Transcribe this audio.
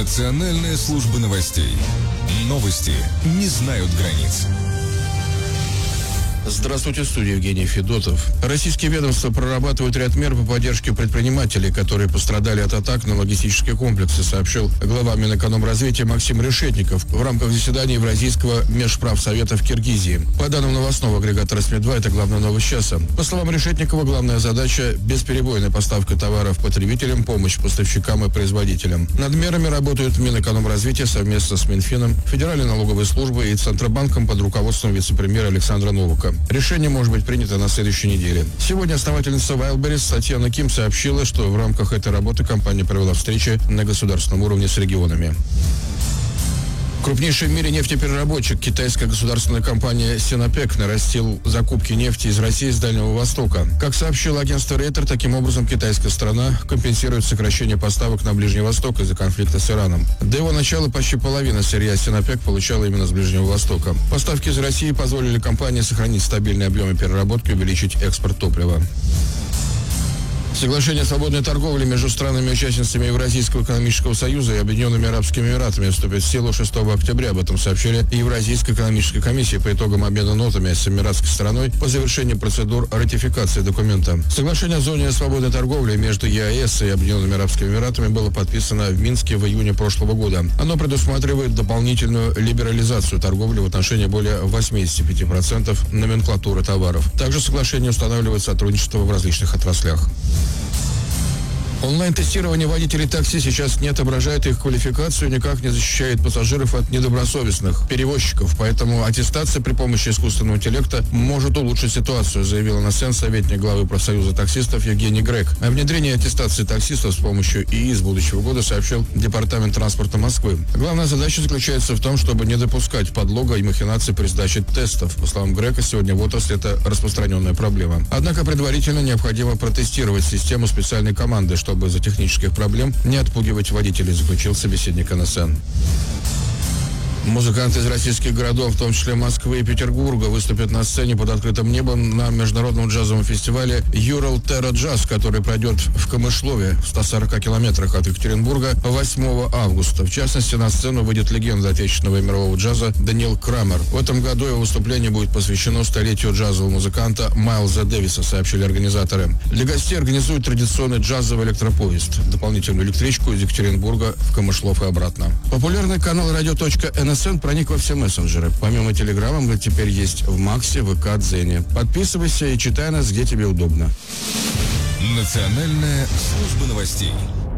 Национальная служба новостей. Новости не знают границ. Здравствуйте, в студии Евгений Федотов. Российские ведомства прорабатывают ряд мер по поддержке предпринимателей, которые пострадали от атак на логистические комплексы, сообщил глава Минэкономразвития Максим Решетников в рамках заседания Евразийского межправсовета в Киргизии. По данным новостного агрегатора СМИ-2, это главная новость часа. По словам Решетникова, главная задача – бесперебойная поставка товаров потребителям, помощь поставщикам и производителям. Над мерами работают Минэкономразвития совместно с Минфином, Федеральной налоговой службой и Центробанком под руководством вице-премьера Александра Новака. Решение может быть принято на следующей неделе. Сегодня основательница Wildberries Татьяна Ким сообщила, что в рамках этой работы компания провела встречи на государственном уровне с регионами. Крупнейший в мире нефтепереработчик, китайская государственная компания Sinopec, нарастил закупки нефти из России и с Дальнего Востока. Как сообщило агентство Рейтер, таким образом китайская страна компенсирует сокращение поставок на Ближний Восток из-за конфликта с Ираном. До его начала почти половина сырья Sinopec получала именно с Ближнего Востока. Поставки из России позволили компании сохранить стабильные объемы переработки и увеличить экспорт топлива. Соглашение о свободной торговле между странами-участницами Евразийского экономического союза и Объединенными Арабскими Эмиратами вступит в силу 6 октября. Об этом сообщили Евразийской экономической комиссии по итогам обмена нотами с эмиратской стороной по завершении процедур ратификации документа. Соглашение о зоне свободной торговли между ЕАЭС и Объединенными Арабскими Эмиратами было подписано в Минске в июне прошлого года. Оно предусматривает дополнительную либерализацию торговли в отношении более 85% номенклатуры товаров. Также соглашение устанавливает сотрудничество в различных отраслях. Онлайн-тестирование водителей такси сейчас не отображает их квалификацию и никак не защищает пассажиров от недобросовестных перевозчиков. Поэтому аттестация при помощи искусственного интеллекта может улучшить ситуацию, заявила на СЭН советник главы профсоюза таксистов Евгений Грек. О внедрении аттестации таксистов с помощью ИИ с будущего года сообщил Департамент транспорта Москвы. Главная задача заключается в том, чтобы не допускать подлога и махинаций при сдаче тестов. По словам Грека, сегодня в отрасли это распространенная проблема. Однако предварительно необходимо протестировать систему специальной команды, чтобы из-за технических проблем не отпугивать водителей, заключил собеседник НСН. Музыканты из российских городов, в том числе Москвы и Петербурга, выступят на сцене под открытым небом на международном джазовом фестивале Ural Terra Jazz, который пройдет в Камышлове, в 140 километрах от Екатеринбурга, 8 августа. В частности, на сцену выйдет легенда отечественного и мирового джаза Даниэл Крамер. В этом году его выступление будет посвящено столетию джазового музыканта Майлза Дэвиса, сообщили организаторы. Для гостей организуют традиционный джазовый электропоезд, дополнительную электричку из Екатеринбурга в Камышлов и обратно. Популярный канал радио.НСН проник во все мессенджеры. Помимо Телеграма, мы теперь есть в Максе, ВК, Дзене. Подписывайся и читай нас, где тебе удобно. Национальная служба новостей.